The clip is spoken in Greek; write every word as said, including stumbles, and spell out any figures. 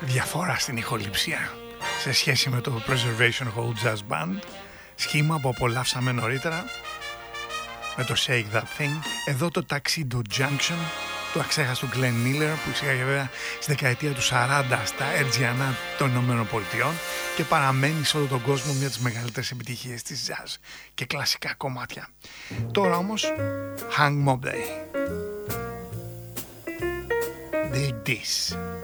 διαφορά στην ηχοληψία σε σχέση με το Preservation Hall Jazz Band, σχήμα που απολαύσαμε νωρίτερα με το Shake That Thing. Εδώ το Tuxedo Junction του αξέχαστου Glenn Miller, που εξήγαγε βέβαια στη δεκαετία του σαράντα στα Ερτζιανά των Ηνωμένων Πολιτειών και παραμένει σε όλο τον κόσμο μια από τις μεγαλύτερες επιτυχίες της jazz και κλασικά κομμάτια. Τώρα όμως Hang Mobley. Dig this.